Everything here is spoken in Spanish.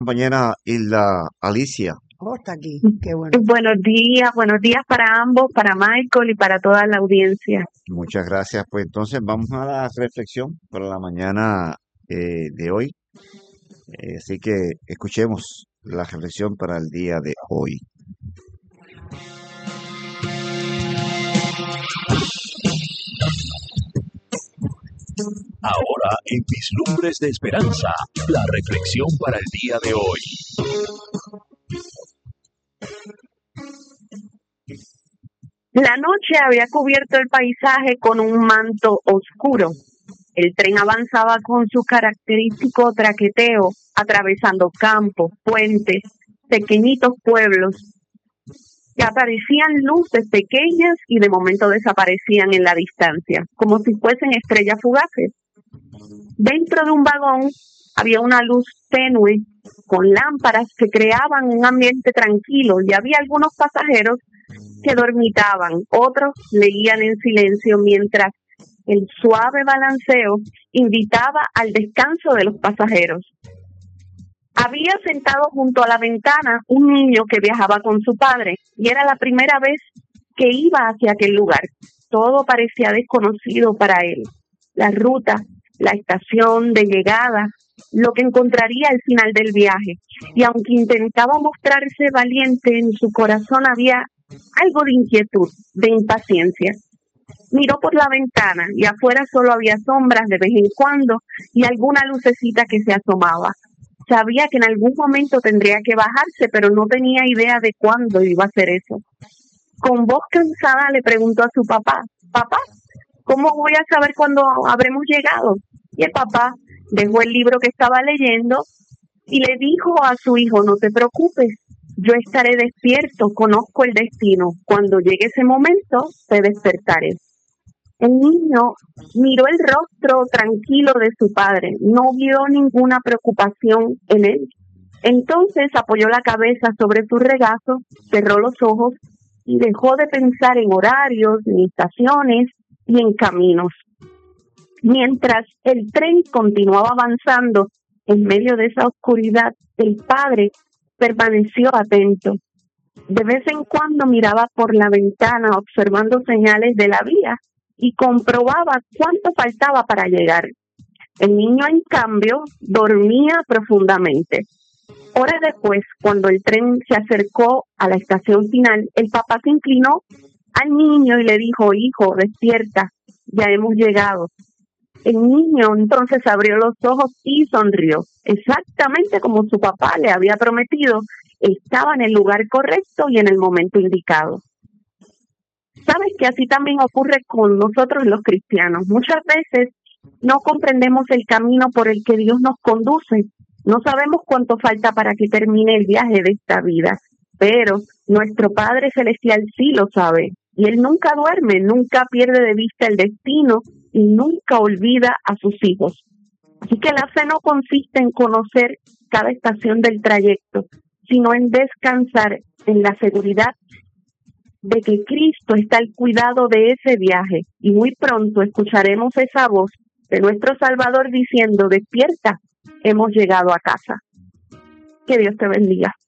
Compañera Hilda Alicia. Oh, está aquí, qué bueno. Buenos días para ambos, para Michael y para toda la audiencia. Muchas gracias. Pues entonces vamos a la reflexión para la mañana de hoy. Así que escuchemos la reflexión para el día de hoy. Ahora, en Vislumbres de Esperanza, la reflexión para el día de hoy. La noche había cubierto el paisaje con un manto oscuro. El tren avanzaba con su característico traqueteo, atravesando campos, puentes, pequeñitos pueblos, que aparecían luces pequeñas y de momento desaparecían en la distancia, como si fuesen estrellas fugaces. Dentro de un vagón había una luz tenue con lámparas que creaban un ambiente tranquilo y había algunos pasajeros que dormitaban, otros leían en silencio mientras el suave balanceo invitaba al descanso de los pasajeros. Había sentado junto a la ventana un niño que viajaba con su padre y era la primera vez que iba hacia aquel lugar. Todo parecía desconocido para él. La ruta, la estación de llegada, lo que encontraría al final del viaje. Y aunque intentaba mostrarse valiente, en su corazón había algo de inquietud, de impaciencia. Miró por la ventana y afuera solo había sombras de vez en cuando y alguna lucecita que se asomaba. Sabía que en algún momento tendría que bajarse, pero no tenía idea de cuándo iba a hacer eso. Con voz cansada le preguntó a su papá, «Papá, ¿cómo voy a saber cuándo habremos llegado?» Y el papá dejó el libro que estaba leyendo y le dijo a su hijo, «No te preocupes, yo estaré despierto, conozco el destino. Cuando llegue ese momento, te despertaré». El niño miró el rostro tranquilo de su padre, no vio ninguna preocupación en él. Entonces apoyó la cabeza sobre su regazo, cerró los ojos y dejó de pensar en horarios, en estaciones y en caminos. Mientras el tren continuaba avanzando en medio de esa oscuridad, el padre permaneció atento. De vez en cuando miraba por la ventana observando señales de la vía y comprobaba cuánto faltaba para llegar. El niño, en cambio, dormía profundamente. Horas después, cuando el tren se acercó a la estación final, el papá se inclinó al niño y le dijo, «Hijo, despierta, ya hemos llegado». El niño entonces abrió los ojos y sonrió. Exactamente como su papá le había prometido, estaba en el lugar correcto y en el momento indicado. Sabes que así también ocurre con nosotros los cristianos. Muchas veces no comprendemos el camino por el que Dios nos conduce. No sabemos cuánto falta para que termine el viaje de esta vida, pero nuestro Padre Celestial sí lo sabe. Y Él nunca duerme, nunca pierde de vista el destino y nunca olvida a sus hijos. Así que la fe no consiste en conocer cada estación del trayecto, sino en descansar en la seguridad de que Cristo está al cuidado de ese viaje y muy pronto escucharemos esa voz de nuestro Salvador diciendo, «Despierta, hemos llegado a casa». Que Dios te bendiga.